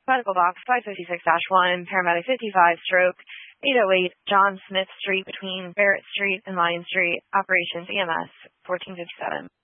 Medical box 556-1, paramedic 55, stroke 808 John Smith Street between Barrett Street and Lion Street, operations EMS 1457.